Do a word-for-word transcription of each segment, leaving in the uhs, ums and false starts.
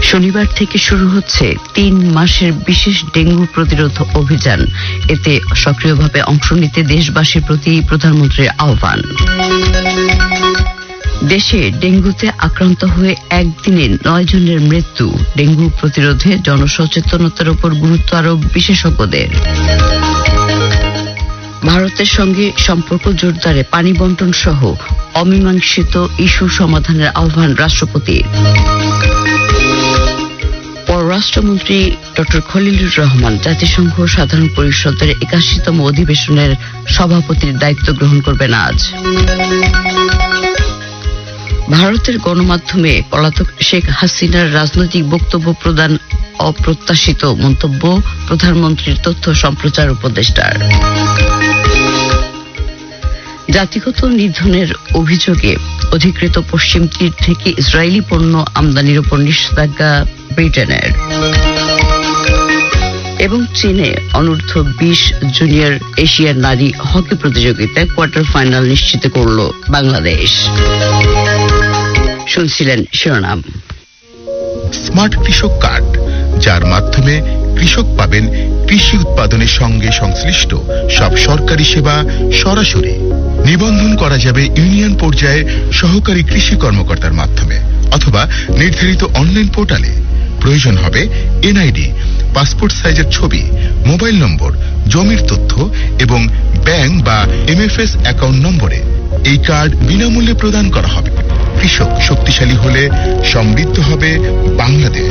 শনিবার থেকে শুরু হচ্ছে তিন মাসের বিশেষ ডেঙ্গু প্রতিরোধ অভিযান। এতে সক্রিয়ভাবে অংশ নিতে দেশবাসীর প্রতি প্রধানমন্ত্রীর আহ্বান। দেশে ডেঙ্গুতে আক্রান্ত হয়ে একদিনে নয় জনের মৃত্যু। ডেঙ্গু প্রতিরোধে জনসচেতনতার উপর গুরুত্ব আরোপ বিশেষজ্ঞদের। ভারতের সঙ্গে সম্পর্ক জোরদারে পানি বন্টন সহ অমীমাংসিত ইস্যু সমাধানের আহ্বান রাষ্ট্রপতির। পররাষ্ট্রমন্ত্রী ডক্টর খলিলুর রহমান জাতিসংঘ সাধারণ পরিষদের একাশিতম অধিবেশনের সভাপতির দায়িত্ব গ্রহণ করবেন আজ। ভারতের গণমাধ্যমে পলাতক শেখ হাসিনার রাজনৈতিক বক্তব্য প্রদান অপ্রত্যাশিত মন্তব্য প্রধানমন্ত্রীর তথ্য সম্প্রচার উপদেষ্টার। জাতিগত নিধনের অভিযোগে অধিকৃত পশ্চিম তীর থেকে ইসরায়েলি পণ্য আমদানির উপর নিষেধাজ্ঞা ব্রিটেনের। এবং চীনে অনূর্ধ্ব বিশ জুনিয়র এশিয়ার নারী হকি প্রতিযোগিতায় কোয়ার্টার ফাইনাল নিশ্চিত করল বাংলাদেশ। শুনছিলেন শিরোনাম। স্মার্ট কৃষক কার্ড, যার মাধ্যমে কৃষক পাবেন কৃষি উৎপাদনের সঙ্গে সংশ্লিষ্ট সব সরকারি সেবা সরাসরি। নিবন্ধন করা যাবে ইউনিয়ন পর্যায়ে সহকারী কৃষি কর্মকর্তার মাধ্যমে অথবা নির্ধারিত অনলাইন পোর্টালে। প্রয়োজন হবে এনআইডি, পাসপোর্ট সাইজের ছবি, মোবাইল নম্বর, জমির তথ্য এবং ব্যাংক বা এমএফএস অ্যাকাউন্ট নম্বরে। এই কার্ড বিনামূল্যে প্রদান করা হবে। কৃষক শক্তিশালী হলে সমৃদ্ধ হবে বাংলাদেশ।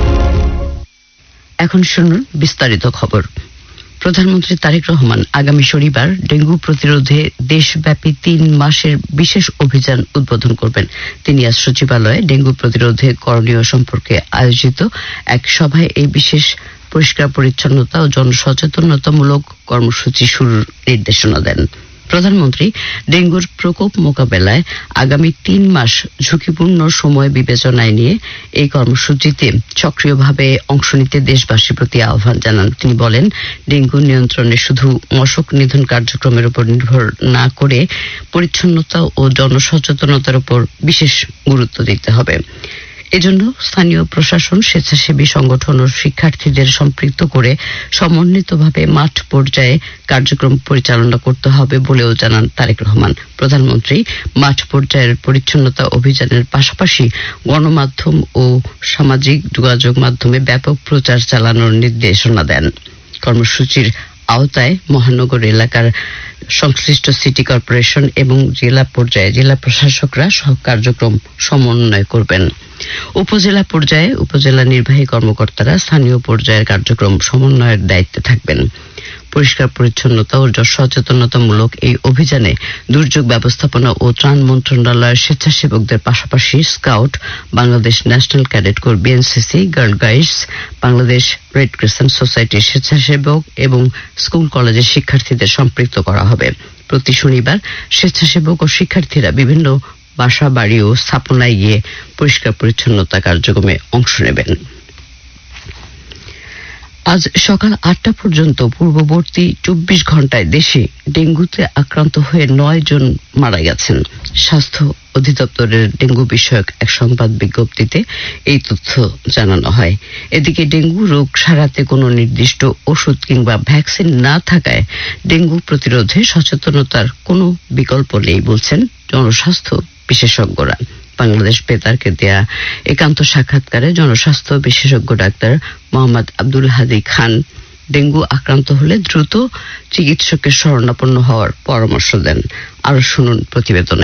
এখন শুনুন বিস্তারিত খবর। প্রধানমন্ত্রী তারেক রহমান আগামী শনিবার ডেঙ্গু প্রতিরোধে দেশব্যাপী তিন মাসের বিশেষ অভিযান উদ্বোধন করবেন। তিনি আজ সচিবালয়ে ডেঙ্গু প্রতিরোধে করণীয় সম্পর্কে আয়োজিত এক সভায় এই বিশেষ পরিষ্কার পরিচ্ছন্নতা ও জনসচেতনতামূলক কর্মসূচি শুরুর নির্দেশনা দেন। প্রধানমন্ত্রী ডেঙ্গুর প্রকোপ মোকাবেলায় আগামী তিন মাস ঝুঁকিপূর্ণ সময় বিবেচনায় নিয়ে এই কর্মসূচিতে সক্রিয়ভাবে অংশ নিতে দেশবাসীর প্রতি আহ্বান জানান। তিনি বলেন, ডেঙ্গু নিয়ন্ত্রণে শুধু মশক নিধন কার্যক্রমের উপর নির্ভর না করে পরিচ্ছন্নতা ও জনসচেতনতার উপর বিশেষ গুরুত্ব দিতে হবে। এজন্য স্থানীয় প্রশাসন, স্বেচ্ছাসেবী সংগঠন ও শিক্ষার্থীদের সম্পৃক্ত করে সমন্বিতভাবে মাঠ পর্যায়ে কার্যক্রম পরিচালনা করতে হবে বলেও জানান তারেক রহমান। প্রধানমন্ত্রী মাঠ পর্যায়ের পরিচ্ছন্নতা অভিযানের পাশাপাশি গণমাধ্যম ও সামাজিক যোগাযোগ মাধ্যমে ব্যাপক প্রচার চালানোর নির্দেশনা দেন। কর্মসূচির আওতায় মহানগর এলাকার সংশ্লিষ্ট সিটি কর্পোরেশন এবং জেলা পর্যায়ে জেলা প্রশাসকরা সব কার্যক্রম সমন্বয় করবেন। উপজেলা পর্যায়ে উপজেলা নির্বাহী কর্মকর্তারা স্থানীয় পর্যায়ের কার্যক্রম সমন্বয়ের দায়িত্বে থাকবেন। পরিষ্কার পরিচ্ছন্নতা ও সচেতনতামূলক এই অভিযানে দুর্যোগ ব্যবস্থাপনা ও ত্রাণ মন্ত্রণালয়ের স্বেচ্ছাসেবকদের পাশাপাশি scout, Bangladesh national cadet corps BNCC, girl guides, Bangladesh red crescent সোসাইটির স্বেচ্ছাসেবক এবং স্কুল কলেজের শিক্ষার্থীদের সম্পৃক্ত করা হবে। প্রতি শনিবার স্বেচ্ছাসেবক ও শিক্ষার্থীরা বিভিন্ন বাসা, বাড়ি ও স্থাপনায় গিয়ে পরিষ্কার পরিচ্ছন্নতা কার্যক্রমে অংশ নেবেন। আজ সকাল আটটা পর্যন্ত পূর্ববর্তী চব্বিশ ঘন্টায় দেশে ডেঙ্গুতে আক্রান্ত হয়ে নয় জন মারা গেছেন। স্বাস্থ্য অধিদপ্তরের ডেঙ্গু বিষয়ক এক সংবাদ বিজ্ঞপ্তিতে এই তথ্য জানানো হয়। এদিকে ডেঙ্গু রোগ সারাতে কোনো নির্দিষ্ট ওষুধ কিংবা ভ্যাকসিন না থাকায় ডেঙ্গু প্রতিরোধে সচেতনতার কোনো বিকল্প নেই বলছেন জনস্বাস্থ্য বিশেষজ্ঞরা। বাংলাদেশ বেতারকে দেয়া একান্ত সাক্ষাৎকারে জনস্বাস্থ্য বিশেষজ্ঞ ডাক্তার মোহাম্মদ আব্দুল হাদি খান ডেঙ্গু আক্রান্ত হলে দ্রুত চিকিৎসকের শরণাপন্ন হওয়ার পরামর্শ দেন। আরো শুনুন প্রতিবেদনে।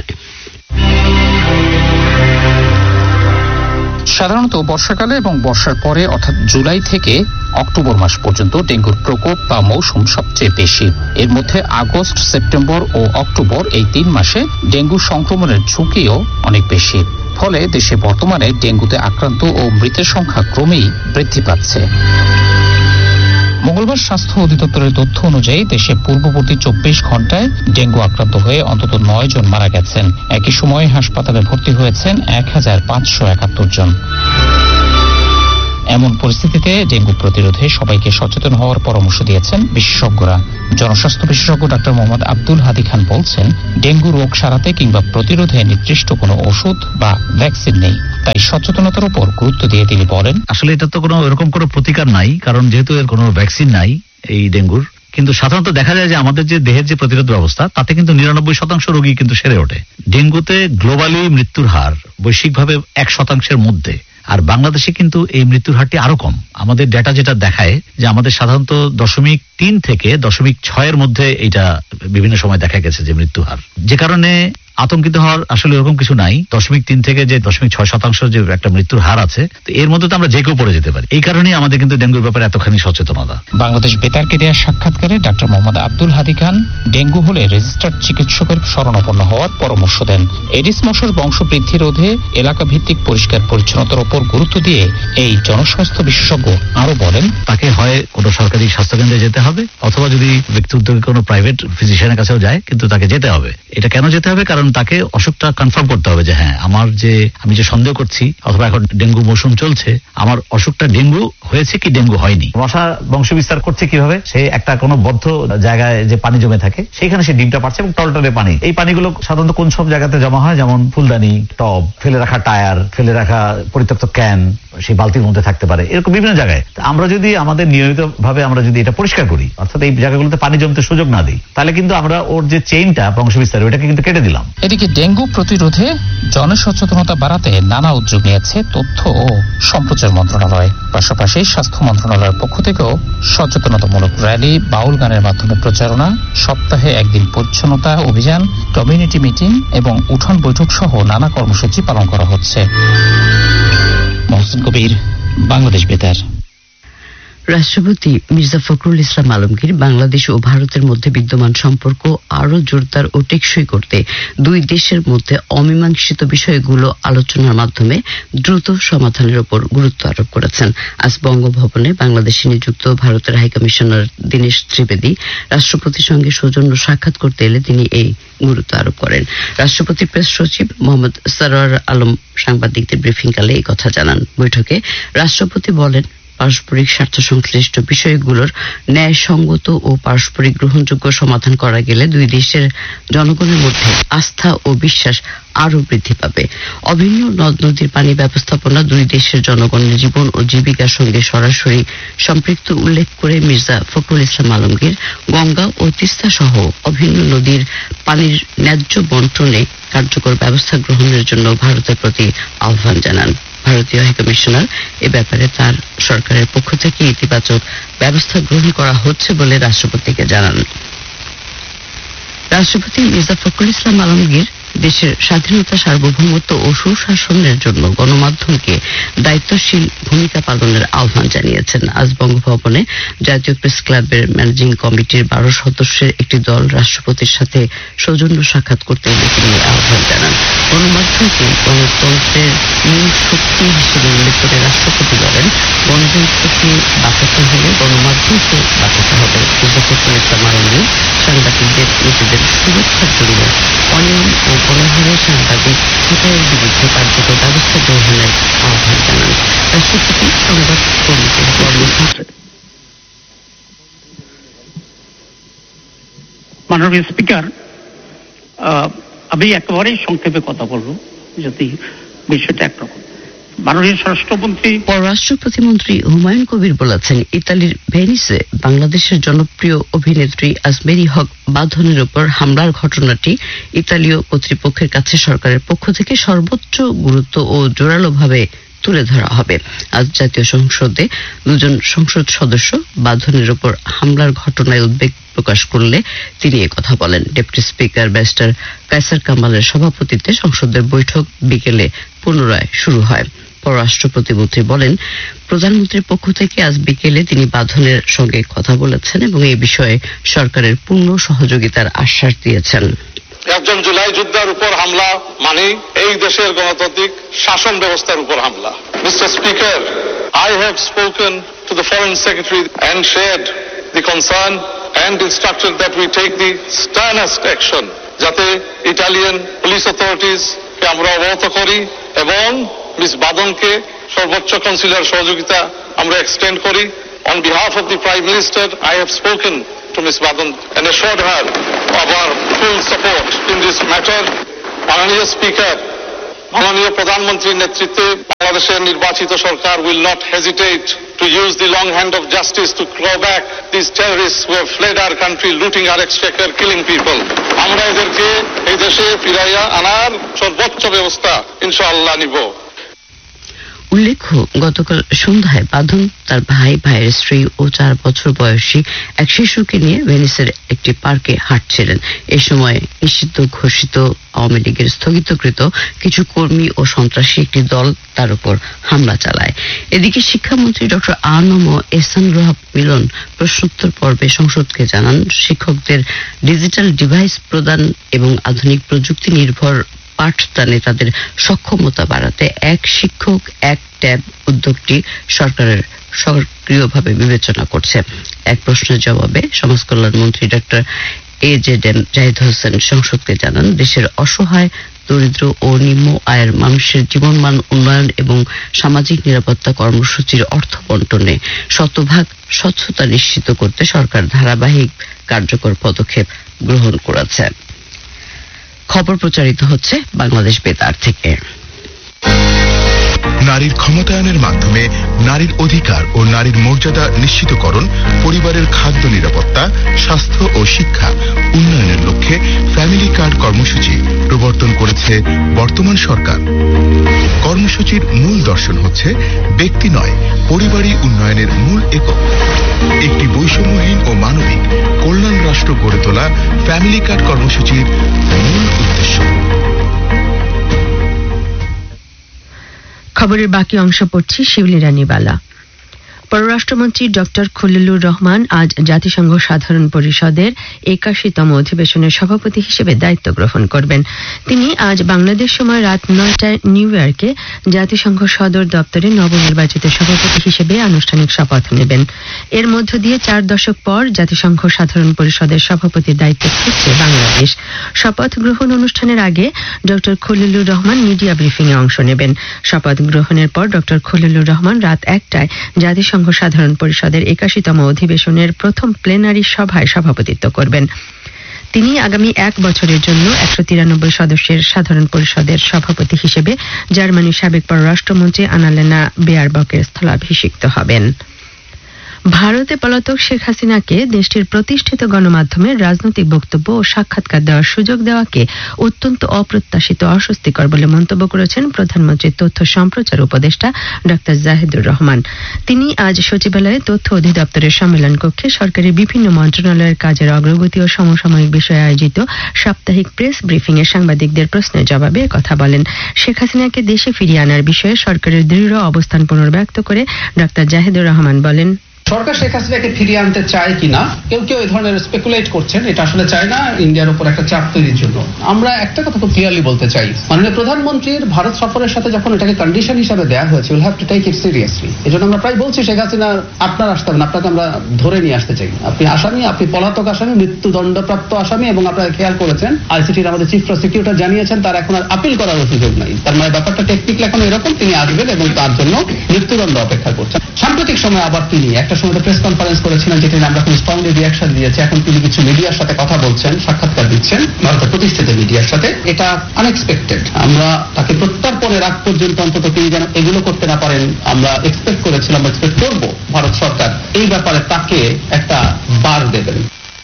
সাধারণত বর্ষাকালে এবং বর্ষার পরে অর্থাৎ জুলাই থেকে অক্টোবর মাস পর্যন্ত ডেঙ্গুর প্রকোপ বা মৌসুম সবচেয়ে বেশি। এর মধ্যে আগস্ট, সেপ্টেম্বর ও অক্টোবর এই তিন মাসে ডেঙ্গু সংক্রমণের ঝুঁকিও অনেক বেশি। ফলে দেশে বর্তমানে ডেঙ্গুতে আক্রান্ত ও মৃতের সংখ্যা ক্রমেই বৃদ্ধি পাচ্ছে। মঙ্গলবার স্বাস্থ্য অধিদপ্তরের তথ্য অনুযায়ী দেশে পূর্ববর্তী চব্বিশ ঘন্টায় ডেঙ্গু আক্রান্ত হয়ে অন্তত নয় জন মারা গেছেন। একই সময়ে হাসপাতালে ভর্তি হয়েছেন এক হাজার পাঁচশো একাত্তর জন। এমন পরিস্থিতিতে ডেঙ্গু প্রতিরোধে সবাইকে সচেতন হওয়ার পরামর্শ দিয়েছেন বিশেষজ্ঞরা। জনস্বাস্থ্য বিশেষজ্ঞ ডাক্তার মোহাম্মদ আব্দুল হাদি খান বলছেন, ডেঙ্গু রোগ সারাতে কিংবা প্রতিরোধে নির্দিষ্ট কোনো ওষুধ বা ভ্যাকসিন নেই। তাই সচেতনতার উপর গুরুত্ব দিয়ে তিনি বলেন, আসলে এটা তো কোনো এরকম কোনো প্রতিকার নাই, কারণ যেহেতু এর কোনো ভ্যাকসিন নাই এই ডেঙ্গুর। কিন্তু সাধারণত দেখা যায় যে আমাদের যে দেহের যে প্রতিরোধ ব্যবস্থা তাতে কিন্তু নিরানব্বই শতাংশ রোগী কিন্তু সেরে ওঠে। ডেঙ্গুতে গ্লোবালি মৃত্যুর হার বৈশ্বিকভাবে এক শতাংশের মধ্যে, আর বাংলাদেশে কিন্তু এই মৃত্যুর হারটি আরো কম। আমাদের ডেটা যেটা দেখায় যে আমাদের সাধারণত দশমিক তিন থেকে দশমিক ছয়ের মধ্যে এটা বিভিন্ন সময় দেখা গেছে যে মৃত্যু হার, যে কারণে আতঙ্কিত হওয়ার আসলে এরকম কিছু নাই। দশমিক তিন থেকে যে দশমিক ছয় শতাংশ যে একটা মৃত্যুর হার আছে, তো এর মধ্যে তো আমরা যে কেউ পড়ে যেতে পারি। এই কারণেই আমাদের কিন্তু ডেঙ্গুর ব্যাপারে এতখানি সচেতনতা। বাংলাদেশ বেতারকে দেওয়া সাক্ষাৎকারে ডাক্তার মোহাম্মদ আব্দুল হাদি খান ডেঙ্গু হলে রেজিস্টার্ড চিকিৎসকের শরণাপন্ন হওয়ার পরামর্শ দেন। এডিস মশার বংশবৃদ্ধি রোধে এলাকা ভিত্তিক পরিষ্কার পরিচ্ছন্নতার উপর গুরুত্ব দিয়ে এই জনস্বাস্থ্য বিশেষজ্ঞ আরো বলেন, তাকে হয় কোনো সরকারি স্বাস্থ্যকেন্দ্রে যেতে হবে, অথবা যদি ব্যক্তি উদ্যোগে কোনো প্রাইভেট ফিজিশিয়ানের কাছেও যায়, কিন্তু তাকে যেতে হবে। এটা কেন যেতে হবে? কারণ তাকে অসুখটা কনফার্ম করতে হবে যে হ্যাঁ আমার যে আমি যে সন্দেহ করছি, অথবা এখন ডেঙ্গু মৌসুম চলছে, আমার অসুখটা ডেঙ্গু হয়েছে কি ডেঙ্গু হয়নি। মশা বংশ বিস্তার করছে কিভাবে? সে একটা কোনো বদ্ধ জায়গায় যে পানি জমে থাকে সেখানে সে ডিমটা পারছে এবং টলটলে পানি। এই পানিগুলো সাধারণত কোন সব জায়গাতে জমা হয়, যেমন ফুলদানি, টব, ফেলে রাখা টায়ার, ফেলে রাখা পরিত্যক্ত ক্যান সেই বালতির মধ্যে থাকতে পারে, এরকম বিভিন্ন জায়গায়। আমরা যদি আমাদের নিয়মিত ভাবে আমরা যদি এটা পরিষ্কার করি, অর্থাৎ এই জায়গাগুলোতে পানি জমতে সুযোগ না দিই, তাহলে কিন্তু আমরা ওর যে চেইনটা বংশ বিস্তার ওইটাকে কিন্তু কেটে দিলাম। এদিকে ডেঙ্গু প্রতিরোধে জনসচেতনতা বাড়াতে নানা উদ্যোগ নিয়েছে তথ্য ও সম্প্রচার মন্ত্রণালয়। পাশাপাশি স্বাস্থ্য মন্ত্রণালয়ের পক্ষ থেকেও সচেতনতামূলক র্যালি, বাউল গানের মাধ্যমে প্রচারণা, সপ্তাহে একদিন পরিচ্ছন্নতা অভিযান, কমিউনিটি মিটিং এবং উঠোন বৈঠক সহ নানা কর্মসূচি পালন করা হচ্ছে। মহসিন কবির, বাংলাদেশ বেতার। রাষ্ট্রপতি মির্জা ফখরুল ইসলাম আলমগীর বাংলাদেশ ও ভারতের মধ্যে বিদ্যমান সম্পর্ক আরও জোরদার ও টেকসই করতে দুই দেশের মধ্যে অমীমাংসিত বিষয়গুলো আলোচনার মাধ্যমে দ্রুত সমাধানের উপর গুরুত্ব আরোপ করেছেন। আজ বঙ্গভবনে বাংলাদেশে নিযুক্ত ভারতের হাইকমিশনার দীনেশ ত্রিবেদী রাষ্ট্রপতির সঙ্গে সৌজন্য সাক্ষাৎ করতে এলে তিনি এই গুরুত্ব আরোপ করেন। রাষ্ট্রপতির প্রেস সচিব মোহাম্মদ সরওয়ার আলম সাংবাদিকদের ব্রিফিংকালে এই কথা জানান। বৈঠকে রাষ্ট্রপতি বলেন, পারস্পরিক স্বার্থ সংশ্লিষ্ট বিষয়গুলোর ন্যায়সঙ্গত ও পারস্পরিক গ্রহণযোগ্য সমাধান করা গেলে দুই দেশের জনগণের মধ্যে আস্থা ও বিশ্বাস আরও বৃদ্ধি পাবে। অভিন্ন নদ নদীর পানি ব্যবস্থাপনা দুই দেশের জনগণের জীবন ও জীবিকার সঙ্গে সরাসরি সম্পৃক্ত উল্লেখ করে মির্জা ফখরুল ইসলাম আলমগীর গঙ্গা ও তিস্তা সহ অভিন্ন নদীর পানির ন্যায্য বন্টনে কার্যকর ব্যবস্থা গ্রহণের জন্য ভারতের প্রতি আহ্বান জানান। ভারতীয় হাইকমিশনার এ ব্যাপারে তার সরকারের পক্ষ থেকে ইতিবাচক ব্যবস্থা গ্রহণ করা হচ্ছে বলে রাষ্ট্রপতিকে জানান। রাষ্ট্রপতি মির্জা ফখরুল ইসলাম আলমগীর দেশের স্বাধীনতা, সার্বভৌমত্ব ও সুশাসনের জন্য গণমাধ্যমকে দায়িত্বশীল ভূমিকা পালনের আহ্বান জানিয়েছেন। আজ বঙ্গভবনে জাতীয় প্রেস ক্লাবের ম্যানেজিং কমিটির বারো সদস্যের একটি দল রাষ্ট্রপতির সাথে সৌজন্য সাক্ষাৎ করতে এলে তিনি আহ্বান জানান। গণমাধ্যমকে গণতন্ত্রের মূল শক্তি হিসেবে উল্লেখ করে রাষ্ট্রপতি বলেন, গণতন্ত্রকে বাঁচাতে হলে গণমাধ্যমকে বাঁচাতে হবে। মির্জা ফখরুল ইসলাম আলমগীর সাংবাদিকদের নিজেদের সুরক্ষার জন্য অনিয়ম ও গণহারে সাংবাদিক হত্যার বিরুদ্ধে কার্যকর ব্যবস্থা গ্রহণের আহ্বান জানান। রাষ্ট্রপতি সংবাদ কমিটির কর্মসূচি। মাননীয় স্পিকার, আমি একেবারেই সংক্ষেপে কথা বলবো যদি বিষয়টা একরকম। মাননীয় স্বরাষ্ট্রমন্ত্রী পররাষ্ট্র প্রতিমন্ত্রী হুমায়ুন কবির বলেছেন, ইতালির ভেনিসে বাংলাদেশের জনপ্রিয় অভিনেত্রী আজমেরি হক বাঁধনের উপর হামলার ঘটনাটি ইতালীয় কর্তৃপক্ষের কাছে সরকারের পক্ষ থেকে সর্বোচ্চ গুরুত্ব ও জোরালোভাবে তুলে ধরা হবে। আজ জাতীয় সংসদে দুজন সংসদ সদস্য বাঁধনের উপর হামলার ঘটনায় উদ্বেগ প্রকাশ করলে তিনি একথা বলেন। ডেপুটি স্পিকার ব্যারিস্টার কায়সার কামালের সভাপতিত্বে সংসদের বৈঠক বিকেলে পুনরায় শুরু হয়। পররাষ্ট্র প্রতিমন্ত্রী বলেন, প্রধানমন্ত্রীর পক্ষ থেকে আজ বিকেলে তিনি বাঁধনের সঙ্গে কথা বলেছেন এবং এই বিষয়ে সরকারের পূর্ণ সহযোগিতার আশ্বাস দিয়েছেন। একজন জুলাই যোদ্ধার উপর হামলা মানে এই দেশের গণতান্ত্রিক শাসন ব্যবস্থার উপর হামলা। Mister speaker, I have spoken to the Foreign Secretary and shared the concern and instructed that we take the sternest action যাতে ইটালিয়ান পুলিশ অথরিটিজ কে আমরা অবগত করি এবং মিস বাদনকে সর্বোচ্চ কনসিলার সহযোগিতা আমরা এক্সটেন্ড করি। On behalf of the Prime Minister, I have spoken to Miss Badan and assured her of our full support in this matter. Honorable Speaker, মাননীয় প্রধানমন্ত্রীর নেতৃত্বে বাংলাদেশের নির্বাচিত সরকার will not hesitate to use the long hand of justice to claw back these terrorists who have fled our country, looting our exchequer, killing people. আমরা এদেরকে এই দেশে ফিরাইয়া আনার সর্বোচ্চ ব্যবস্থা ইনশাআল্লাহ নিব। উল্লেখ্য, গতকাল সন্ধ্যায় বাঁধন তার ভাই, ভাইয়ের স্ত্রী ও চার বছর বয়সী এক শিশুকে নিয়ে ভেনিসের একটি পার্কে হাঁটছিলেন। এ সময় নিষিদ্ধ ঘোষিত আওয়ামী লীগের স্থগিতকৃত কিছু কর্মী ও সন্ত্রাসী একটি দল তার উপর হামলা চালায়। এদিকে শিক্ষামন্ত্রী ডক্টর আনম এহসান রোহাব মিলন প্রশ্নোত্তর পর্বে সংসদকে জানান, শিক্ষকদের ডিজিটাল ডিভাইস প্রদান এবং আধুনিক প্রযুক্তি নির্ভর পাঠদানে তাদের সক্ষমতা বাড়াতে এক শিক্ষক এক ট্যাব উদ্যোগটি সরকারের সক্রিয়ভাবে বিবেচনা করছে। এক প্রশ্নের জবাবে সমাজ কল্যাণ মন্ত্রী doctor A Z M Zahid Hossain সংসদকে জানান, দেশের অসহায়, দরিদ্র ও নিম্ন আয়ের মানুষের জীবনমান উন্নয়ন এবং সামাজিক নিরাপত্তা কর্মসূচির অর্থ বন্টনে শতভাগ স্বচ্ছতা নিশ্চিত করতে সরকার ধারাবাহিক কার্যকর পদক্ষেপ গ্রহণ করেছে। খবর প্রচারিত হচ্ছে বাংলাদেশ বেতার থেকে। নারীর ক্ষমতায়নের মাধ্যমে নারীর অধিকার ও নারীর মর্যাদা নিশ্চিতকরণ, পরিবারের খাদ্য নিরাপত্তা, স্বাস্থ্য ও শিক্ষা উন্নয়নের লক্ষ্যে ফ্যামিলি কার্ড কর্মসূচি প্রবর্তন করেছে বর্তমান সরকার। কর্মসূচির মূল দর্শন হচ্ছে ব্যক্তি নয়, পরিবারই উন্নয়নের মূল একক। একটি বৈষম্যহীন ও মানবিক কল্যাণ রাষ্ট্র গড়ে তোলা ফ্যামিলি কার্ড কর্মসূচির মূল উদ্দেশ্য। খবরের বাকি অংশ পড়ছি শিউলি রানীবালা। পররাষ্ট্রমন্ত্রী ডক্টর খলিলুর রহমান আজ জাতিসংঘ সাধারণ পরিষদের একাশিতম অধিবেশনের সভাপতি হিসেবে দায়িত্ব গ্রহণ করবেন। তিনি আজ বাংলাদেশ সময় রাত নয়টায় নিউ ইয়র্কে জাতিসংঘ সদর দপ্তরে নবনির্বাচিত সভাপতি হিসেবে আনুষ্ঠানিক শপথ নেবেন। এর মধ্য দিয়ে চার দশক পর জাতিসংঘ সাধারণ পরিষদের সভাপতির দায়িত্ব পেয়েছে বাংলাদেশ। শপথ গ্রহণ অনুষ্ঠানের আগে doctor Khalilur Rahman media briefing এ অংশ নেবেন। শপথ গ্রহণের পর ডক্টর খলিলুর রহমান রাত একটায় জাতিসংঘ সাধারণ পরিষদের একাশিতম অধিবেশনের প্রথম প্লেনারি সভায় সভাপতিত্ব করবেন। তিনি আগামী এক বছরের জন্য একশো তিরানব্বই সদস্যের সাধারণ পরিষদের সভাপতি হিসেবে জার্মানির সাবেক পররাষ্ট্রমন্ত্রী আনালেনা বেয়ারবকের স্থলাভিষিক্ত হবেন। ভারতে পলাতক শেখ হাসিনাকে দেশটির প্রতিষ্ঠিত গণমাধ্যমের রাজনৈতিক বক্তব্য ও সাক্ষাৎকার দেওয়ার সুযোগ দেওয়াকে অত্যন্ত অপ্রত্যাশিত, অস্বস্তিকর বলে মন্তব্য করেছেন প্রধানমন্ত্রীর তথ্য সম্প্রচার উপদেষ্টা ডক্টর জাহিদুর রহমান। তিনি আজ সচিবালয়ে তথ্য অধিদপ্তরের সম্মেলন কক্ষে সরকারের বিভিন্ন মন্ত্রণালয়ের কাজের অগ্রগতি ও সমসাময়িক বিষয়ে আয়োজিত সাপ্তাহিক প্রেস ব্রিফিং এ সাংবাদিকদের প্রশ্নের জবাবে কথা বলেন। শেখ হাসিনাকে দেশে ফিরিয়ে আনার বিষয়ে সরকারের দৃঢ় অবস্থান পুনর্ব্যক্ত করে ডক্টর জাহিদুর রহমান বলেন, সরকার শেখ হাসিনাকে ফিরিয়ে আনতে চায় কিনা, কেউ কেউ এই ধরনের স্পেকুলেট করছেন, এটা আসলে চায় না ইন্ডিয়ার উপর একটা চাপ তৈরির জন্য। আমরা একটা কথা খুব ক্লিয়ারলি বলতে চাই, মাননীয় প্রধানমন্ত্রীর ভারত সফরের সাথে যখন এটাকে কন্ডিশন হিসাবে দেওয়া হয়েছে, will have to take it seriously. এই জন্য আমরা প্রায় বলছি শেখ হাসিনা আপনার আসতে হবে না, আপনাকে আমরা ধরে নিয়ে আসতে চাই। আপনি আসামি, আপনি পলাতক আসামি, মৃত্যুদণ্ডপ্রাপ্ত আসামি, এবং আপনারা খেয়াল করেছেন আইসিটির আমাদের চিফ প্রসিকিউটর জানিয়েছেন তার এখন আর আপিল করার সুযোগ নাই। তার মানে ব্যাপারটা টেকনিক্যাল এখন এরকম, তিনি আসবেন এবং তার জন্য মৃত্যুদণ্ড অপেক্ষা করছেন। সাম্প্রতিক সময় আবার তিনি একটা সময় প্রেস কনফারেন্স করেছিলেন, যেটি আমরা খুব স্ট্রংলি রিয়াকশন দিয়েছি। এখন তিনি কিছু মিডিয়ার সাথে কথা বলছেন, সাক্ষাৎকার দিচ্ছেন ভারতের প্রতিষ্ঠিত মিডিয়ার সাথে। এটা আনএক্সপেক্টেড। আমরা তাকে প্রত্যর্পণের আগ পর্যন্ত অন্তত তিনি যেন এগুলো করতে না পারেন আমরা এক্সপেক্ট করেছিলাম, এক্সপেক্ট করব ভারত সরকার এই ব্যাপারে তাকে একটা বার দেবেন।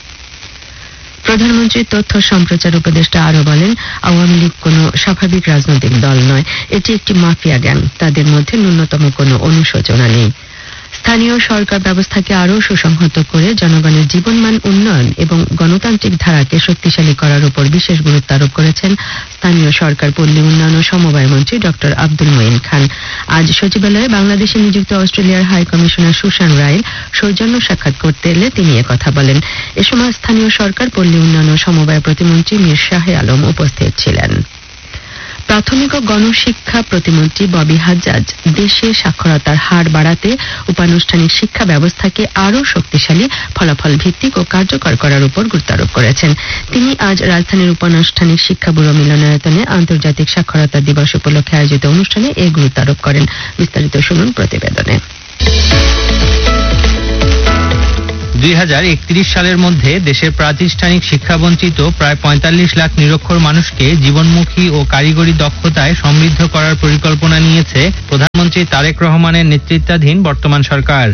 প্রধানমন্ত্রীর তথ্য সম্প্রচার উপদেষ্টা আরো বলেন, আওয়ামী লীগ কোন স্বাভাবিক রাজনৈতিক দল নয়, এটি একটি মাফিয়া গ্যাং। তাদের মধ্যে ন্যূনতম কোনো অনুশোচনা নেই। স্থানীয় সরকার ব্যবস্থাকে আরও সুসংহত করে জনগণের জীবনমান উন্নয়ন এবং গণতান্ত্রিক ধারাকে শক্তিশালী করার উপর বিশেষ গুরুত্ব আরোপ করেছেন স্থানীয় সরকার, পল্লী উন্নয়ন ও সমবায় মন্ত্রী ডক্টর আব্দুল মঈন খান। আজ সচিবালয়ে বাংলাদেশে নিযুক্ত অস্ট্রেলিয়ার হাই কমিশনার সুশান রায়ের সৌজন্য সাক্ষাৎ করতে এলে তিনি একথা বলেন। এ সময় স্থানীয় সরকার, পল্লী উন্নয়ন ও সমবায় প্রতিমন্ত্রী মীর শাহে আলম উপস্থিত ছিলেন। প্রাথমিক ও গণশিক্ষা প্রতিমন্ত্রী ববি হাজ্জাজ দেশে সাক্ষরতার হার বাড়াতে উপানুষ্ঠানিক শিক্ষা ব্যবস্থাকে আরও শক্তিশালী, ফলাফল ভিত্তিক ও কার্যকর করার উপর গুরুত্ব আরোপ করেছেন। তিনি আজ রাজধানীর উপানুষ্ঠানিক শিক্ষা ব্যুরো মিলনায়তনে আন্তর্জাতিক সাক্ষরতা দিবস উপলক্ষে আয়োজিত অনুষ্ঠানে এই গুরুত্ব আরোপ করেন। বিস্তারিত শুনুন প্রতিবেদনে। দুই হাজার একত্রিশ সালের মধ্যে দেশের প্রাতিষ্ঠানিক শিক্ষাবঞ্চিত প্রায় পঁয়তাল্লিশ লাখ নিরক্ষর মানুষকে জীবনমুখী ও কারিগরি দক্ষতায় সমৃদ্ধ করার পরিকল্পনা নিয়েছে প্রধানমন্ত্রী তারেক রহমানের নেতৃত্বাধীন বর্তমান সরকার।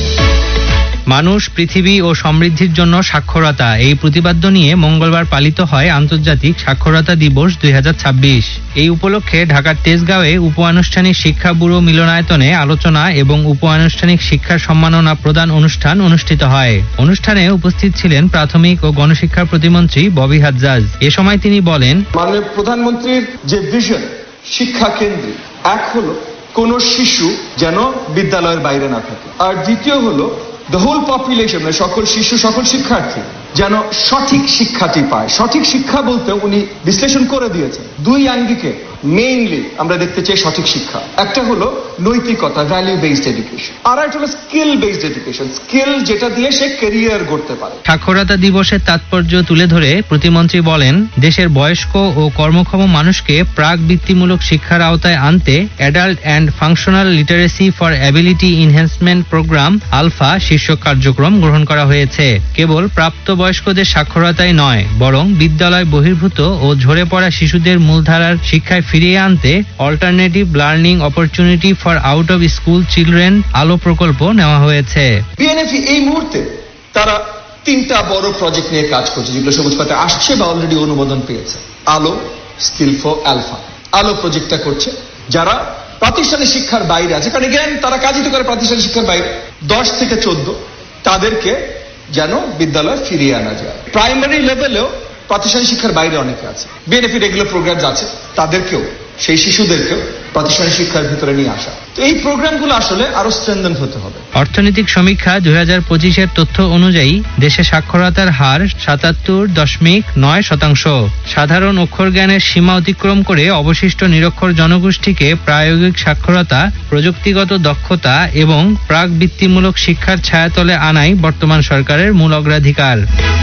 মানুষ, পৃথিবী ও সমৃদ্ধির জন্য সাক্ষরতা, এই প্রতিপাদ্য নিয়ে মঙ্গলবার পালিত হয় আন্তর্জাতিক সাক্ষরতা দিবস দুই হাজার ছাব্বিশ। এই উপলক্ষে ঢাকার তেজগাঁওয়ে উপ আনুষ্ঠানিক শিক্ষা ব্যুরো মিলনায়তনে আলোচনা এবং উপ আনুষ্ঠানিক শিক্ষার সম্মাননা প্রদান অনুষ্ঠান অনুষ্ঠিত হয়। অনুষ্ঠানে উপস্থিত ছিলেন প্রাথমিক ও গণশিক্ষা প্রতিমন্ত্রী ববি হাজ্জাজ। এ সময় তিনি বলেন, মাননীয় প্রধানমন্ত্রীর যে ভিশন শিক্ষা কেন্দ্রিক, এক হলো কোন শিশু যেন বিদ্যালয়ের বাইরে না থাকে, আর দ্বিতীয় হলো দ্য হোল পপুলেশন, সকল শিশু সকল শিক্ষার্থী যেন সঠিক শিক্ষাটি পায়। সঠিক শিক্ষা বলতে উনি বিশ্লেষণ করে দিয়েছেন দুই আঙ্গিকে মেইনলি আমরা দেখতে চাই সঠিক শিক্ষা। একটা হলো নৈতিকতা, ভ্যালু বেসড এডুকেশন, আর একটা হলো স্কিল বেসড এডুকেশন, স্কিল যেটা দিয়ে সে ক্যারিয়ার গড়তে পারে। সাক্ষরতা দিবসের তাৎপর্য তুলে ধরে প্রতিমন্ত্রী বলেন, দেশের বয়স্ক ও কর্মক্ষম মানুষকে প্রাক বৃত্তিমূলক শিক্ষার আওতায় আনতে adult and functional literacy for ability enhancement programme alpha শীর্ষক কার্যক্রম গ্রহণ করা হয়েছে। কেবল প্রাপ্ত বয়স্কদের সাক্ষরতাই নয়, বরং বিদ্যালয় বহির্ভূত ও ঝরে পড়া শিশুদের মূলধারার শিক্ষায় ফিরিয়ে আনতে alternative learning opportunity for out of school children আলো প্রকল্প নেওয়া হয়েছে। বিএনএফ এই মুহূর্তে তারা তিনটা বড় প্রজেক্ট নিয়ে কাজ করছে, যেগুলো সবুজ পাতে আসছে বা অলরেডি অনুমোদন পেয়েছে। আলো, স্কিল ফর আলফা। আলো প্রজেক্টটা করছে যারা প্রাতিষ্ঠানিক শিক্ষার বাইরে আছে, কারণ জ্ঞান তারা কাজই তো করে প্রাতিষ্ঠানিক শিক্ষার বাইরে, দশ থেকে চোদ্দ তাদেরকে যেন বিদ্যালয়ে ফিরিয়ে আনা যায়। প্রাইমারি লেভেলেও প্রাতিষ্ঠানিক শিক্ষার বাইরে অনেকে আছে, বিএনএফি রেগুলার প্রোগ্রাম আছে, তাদেরকেও সেই শিশুদেরকেও প্রাতিষ্ঠানিক শিক্ষার ভিতরে নিয়ে আসা। তো এই প্রোগ্রামগুলো আসলে আরো স্ট্রেনথেন হতে হবে। অর্থনৈতিক সমীক্ষা দুই হাজার পঁচিশের তথ্য অনুযায়ী দেশে সাক্ষরতার হার সাতাত্তর দশমিক নয় শতাংশ। সাধারণ অক্ষর জ্ঞানের সীমা অতিক্রম করে অবশিষ্ট নিরক্ষর জনগোষ্ঠীকে প্রায়োগিক সাক্ষরতা, প্রযুক্তিগত দক্ষতা এবং প্রাক বৃত্তিমূলক শিক্ষার ছায়াতলে আনাই বর্তমান সরকারের মূল অগ্রাধিকার।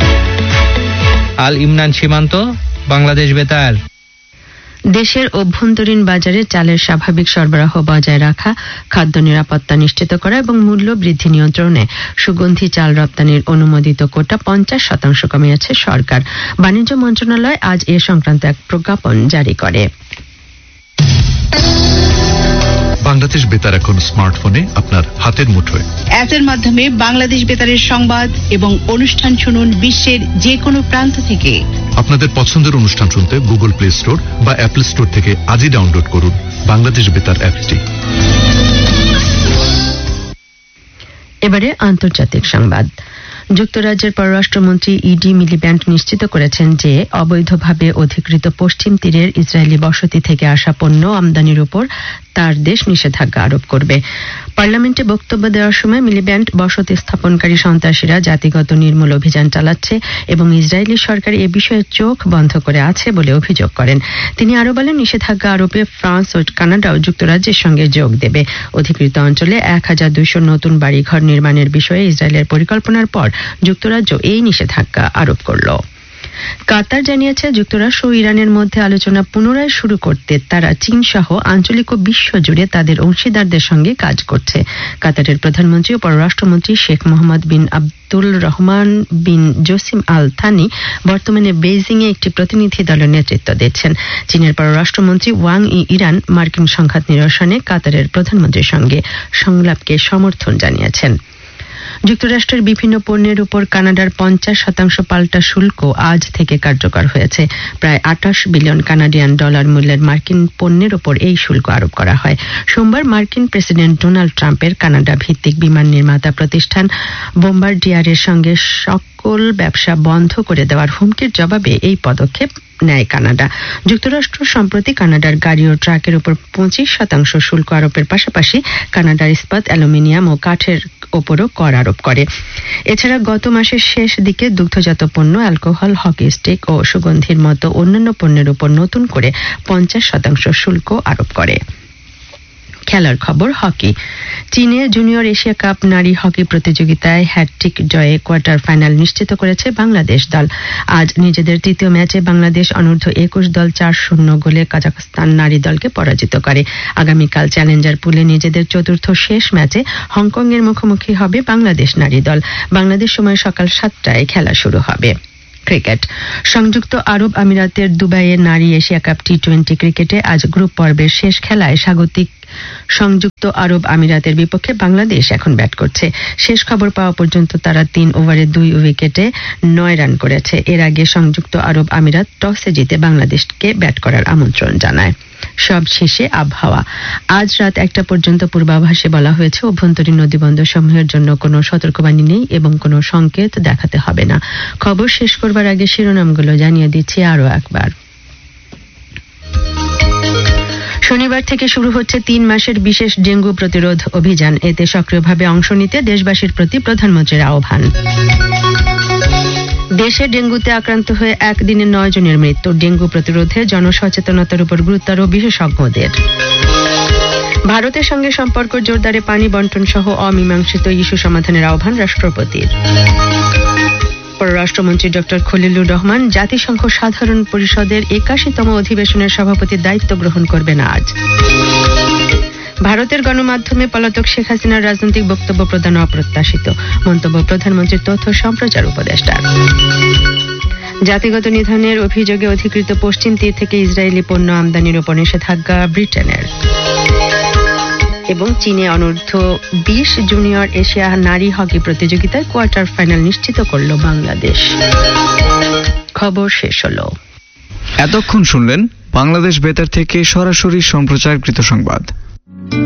আল ইমরান সীমান্ত, বাংলাদেশ বেতার। দেশের অভ্যন্তরীণ বাজারে চালের স্বাভাবিক সরবরাহ বজায় রাখা, খাদ্য নিরাপত্তা নিশ্চিত করা এবং মূল্য বৃদ্ধি নিয়ন্ত্রণে সুগন্ধি চাল রপ্তানির অনুমোদিত কোটা পঞ্চাশ শতাংশ কমিয়েছে সরকার। বাণিজ্য মন্ত্রণালয় আজ এ সংক্রান্ত এক প্রজ্ঞাপন জারি করে। বাংলাদেশ বেতার এখন স্মার্টফোনে আপনার হাতের মুঠোয়। অ্যাপের মাধ্যমে বাংলাদেশ বেতারের সংবাদ এবং অনুষ্ঠান শুনুন বিশ্বের যে কোনো প্রান্ত থেকে। আপনাদের পছন্দের অনুষ্ঠান শুনতে গুগল প্লে স্টোর বা অ্যাপল স্টোর থেকে আজই ডাউনলোড করুন বাংলাদেশ বেতার অ্যাপটি। এবারে আন্তর্জাতিক সংবাদ। যুক্তরাজ্যের পররাষ্ট্রমন্ত্রী ইডি মিলিব্যান্ড নিশ্চিত করেছেন যে অবৈধভাবে অধিকৃত পশ্চিম তীরের ইসরায়েলি বসতি থেকে আসা পণ্য আমদানির উপর তার দেশ নিষেধাজ্ঞা আরোপ করবে। পার্লামেন্টে বক্তব্য দেওয়ার সময় মিলিব্যান্ড বসতি স্থাপনকারী সন্ত্রাসীরা জাতিগত নির্মূল অভিযান চালাচ্ছে এবং ইসরায়েলি সরকার এ বিষয়ে চোখ বন্ধ করে আছে বলে অভিযোগ করেন। তিনি আরো বলেন, নিষেধাজ্ঞা আরোপে ফ্রান্স ও কানাডাও যুক্তরাজ্যের সঙ্গে যোগ দেবে। অধিকৃত অঞ্চলে এক হাজার দুইশো নতুন বাড়িঘর নির্মাণের বিষয়ে ইসরায়েলের পরিকল্পনার পর যুক্তরাজ্য এই নিষেধাজ্ঞা আরোপ করল। কাতার জানিয়েছে, যুক্তরাষ্ট্র ও ইরানের মধ্যে আলোচনা পুনরায় শুরু করতে তারা চীন সহ আঞ্চলিক ও বিশ্ব জুড়ে তাদের অংশীদারদের সঙ্গে কাজ করছে। কাতারের প্রধানমন্ত্রী ও পররাষ্ট্রমন্ত্রী শেখ মোহাম্মদ বিন আব্দুল রহমান বিন জসিম আল থানি বর্তমানে বেইজিং এ একটি প্রতিনিধি দলের নেতৃত্ব দিচ্ছেন। চীনের পররাষ্ট্রমন্ত্রী ওয়াং ই ইরান মার্কিন সংঘাত নিরসনে কাতারের প্রধানমন্ত্রীর সঙ্গে সংলাপকে সমর্থন জানিয়েছেন। যুক্তরাষ্ট্রের বিভিন্ন পণ্যের উপর কানাডার পঞ্চাশ শতাংশ পাল্টা শুল্ক আজ থেকে কার্যকর হয়েছে। প্রায় আটাশ বিলিয়ন কানাডিয়ান ডলার মূল্যের মার্কিন পণ্যের উপর এই শুল্ক আরোপ করা হয়। সোমবার মার্কিন প্রেসিডেন্ট ডোনাল্ড ট্রাম্পের কানাডা ভিত্তিক বিমান নির্মাতা প্রতিষ্ঠান বোম্বার্ডিয়ারের সঙ্গে সকল ব্যবসা বন্ধ করে দেওয়ার হুমকির জবাবে এই পদক্ষেপ নেয় কানাডা। যুক্তরাষ্ট্র সম্প্রতি কানাডার গাড়ি ও ট্রাকের উপর পঁচিশ শতাংশ শুল্ক আরোপের পাশাপাশি কানাডার ইস্পাত, অ্যালুমিনিয়াম ও কাঠের ওপরও কর আরোপ করে। এছাড়া গত মাসের শেষ দিকে দুগ্ধজাত পণ্য, অ্যালকোহল, হকি স্টিক ও সুগন্ধির মতো অন্যান্য পণ্যের উপর নতুন করে পঞ্চাশ শতাংশ শুল্ক আরোপ করে। খেলার খবর, হকি। চীনে জুনিয়র এশিয়া কাপ নারী হকি প্রতিযোগিতায় হ্যাটট্রিক জয়ে কোয়ার্টার ফাইনাল নিশ্চিত করেছে বাংলাদেশ দল। আজ নিজেদের তৃতীয় ম্যাচে বাংলাদেশ অনূর্ধ্ব একুশ দল চার শূন্য গোলে কাজাখস্তান নারী দলকে পরাজিত করে। আগামীকাল চ্যালেঞ্জার পুলে নিজেদের চতুর্থ শেষ ম্যাচে হংকং এর মুখোমুখি হবে বাংলাদেশ নারী দল। বাংলাদেশ সময় সকাল সাতটায় খেলা শুরু হবে। ক্রিকেট। সংযুক্ত আরব আমিরাতের দুবাইয়ে নারী এশিয়া কাপ টি টোয়েন্টি ক্রিকেটে আজ গ্রুপ পর্বের শেষ খেলায় স্বাগতিক সংযুক্ত আরব আমিরাতের বিপক্ষে বাংলাদেশ এখন ব্যাট করছে। শেষ খবর পাওয়া পর্যন্ত তারা তিন ওভারে দুই উইকেটে নয় রান করেছে। এর আগে সংযুক্ত আরব আমিরাত টসে জিতে বাংলাদেশকে ব্যাট করার আমন্ত্রণ জানায়। সব শেষে আবহাওয়া। আজ রাত একটা পর্যন্ত পূর্বাভাসে বলা হয়েছে অভ্যন্তরীণ নদীবন্দর সমূহের জন্য কোনো সতর্কবাণী নেই এবং কোনো সংকেত দেখাতে হবে না। খবর শেষ করবার আগে শিরোনামগুলো জানিয়ে দিচ্ছি আরো একবার। শনিবার থেকে শুরু হচ্ছে তিন মাসের বিশেষ ডেঙ্গু প্রতিরোধ অভিযান। এতে সক্রিয়ভাবে অংশ নিতে দেশবাসীর প্রতি প্রধানমন্ত্রীর আহ্বান। দেশে ডেঙ্গুতে আক্রান্ত হয়ে একদিনে নয় জনের মৃত্যু। ডেঙ্গু প্রতিরোধে জনসচেতনতার উপর গুরুত্ব আরোপ বিশেষজ্ঞদের। ভারতের সঙ্গে সম্পর্ক জোরদারে পানি বন্টন সহ অমীমাংসিত ইস্যু সমাধানের আহ্বান রাষ্ট্রপতির। পররাষ্ট্রমন্ত্রী ডক্টর খলিলুর রহমান জাতিসংঘ সাধারণ পরিষদের একাশিতম অধিবেশনের সভাপতির দায়িত্ব গ্রহণ করবেন আজ। ভারতের গণমাধ্যমে পলাতক শেখ হাসিনার রাজনৈতিক বক্তব্য প্রদান অপ্রত্যাশিত, মন্তব্য প্রধানমন্ত্রীর তথ্য সম্প্রচার উপদেষ্টার। জাতিগত নিধনের অভিযোগে অধিকৃত পশ্চিম তীর থেকে ইসরায়েলি পণ্য আমদানির উপর নিষেধাজ্ঞা ব্রিটেনের। এবং চীনে অনূর্ধ্ব বিশ জুনিয়র এশিয়া নারী হকি প্রতিযোগিতায় কোয়ার্টার ফাইনাল নিশ্চিত করল বাংলাদেশ। খবর শেষ হলো। এতক্ষণ শুনলেন বাংলাদেশ বেতার থেকে সরাসরি সম্প্রচারকৃত সংবাদ।